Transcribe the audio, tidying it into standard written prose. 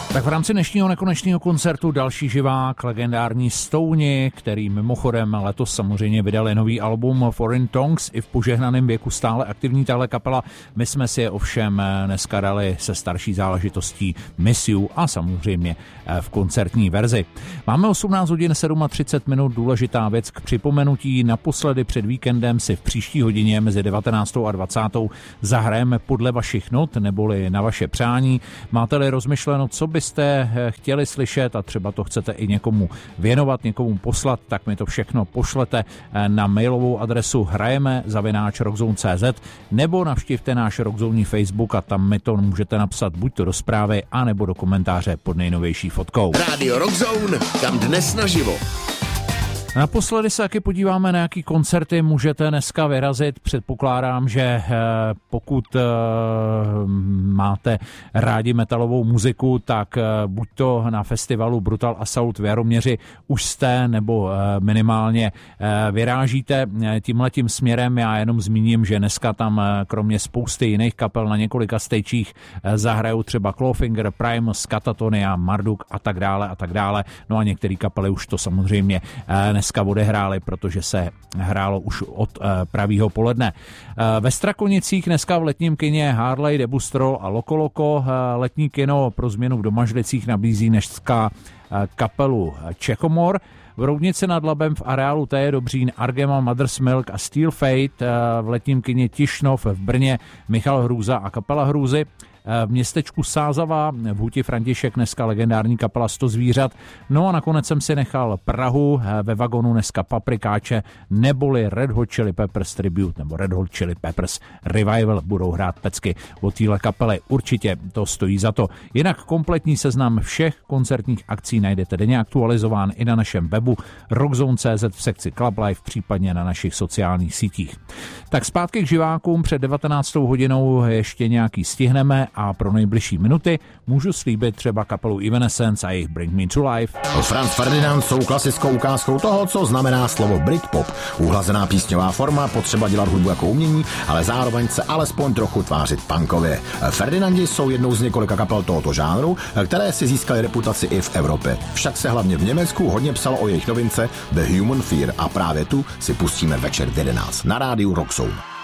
Tak v rámci dnešního nekonečného koncertu další živák, legendární Stouni, který mimochodem letos samozřejmě vydali nový album Foreign Tongues, i v požehnaném věku stále aktivní tahle kapela. My jsme si je ovšem dneska dali se starší záležitostí Miss You a samozřejmě v koncertní verzi. Máme 18 hodin 37 minut, důležitá věc k připomenutí. Naposledy před víkendem si v příští hodině mezi 19. a 20. zahrajeme podle vašich not, neboli na vaše přání. Máte-li rozmyšleno, co byste chtěli slyšet a třeba to chcete i někomu věnovat, někomu poslat, tak mi to všechno pošlete na mailovou adresu hrajeme@rockzone.cz nebo navštivte náš Rockzone Facebook a tam mi to můžete napsat buď to do zprávy, anebo do komentáře pod nejnovější fotkou. Rádio Rockzone, kam dnes naživo. Naposledy se taky podíváme, na jaký koncerty můžete dneska vyrazit. Předpokládám, že pokud máte rádi metalovou muziku, tak buď to na festivalu Brutal Assault v Jaroměři už jste, nebo minimálně vyrážíte tímhletím směrem. Já jenom zmíním, že dneska tam kromě spousty jiných kapel na několika stagech zahrajou třeba Clawfinger, Primus, Katatonia, Marduk a tak dále. No a některé kapely už to samozřejmě dneska odehráli, protože se hrálo už od pravýho poledne. Ve Strakonicích dneska v letním kině Harley, Debustrol a Lokoloko. Letní kino pro změnu v Domažlicích nabízí dneska kapelu Čechomor. V Roudnici nad Labem v areálu T. Dobřín Argema, Mother's Milk a Steel Fate. V letním kině Tišnov v Brně Michal Hrůza a kapela Hrůzy. V městečku Sázava v Huti František dneska legendární kapela 100 zvířat. No a nakonec jsem si nechal Prahu, ve vagonu dneska Paprikáče neboli Red Hot Chili Peppers Tribute nebo Red Hot Chili Peppers Revival budou hrát pecky od téhle kapely. Určitě to stojí za to. Jinak kompletní seznam všech koncertních akcí najdete denně aktualizován i na našem webu rockzone.cz v sekci Club Life, případně na našich sociálních sítích. Tak zpátky k živákům, před 19. hodinou ještě nějaký stihneme a pro nejbližší minuty můžu slíbit třeba kapelu Evanescence a jejich Bring Me to Life. Franz Ferdinand jsou klasickou ukázkou toho, co znamená slovo Britpop. Uhlazená písňová forma, potřeba dělat hudbu jako umění, ale zároveň se alespoň trochu tvářit punkově. Ferdinandi jsou jednou z několika kapel tohoto žánru, které si získaly reputaci i v Evropě. Však se hlavně v Německu hodně psalo o jejich novince The Human Fear a právě tu si pustíme večer v 11 na rádiu Rockzone.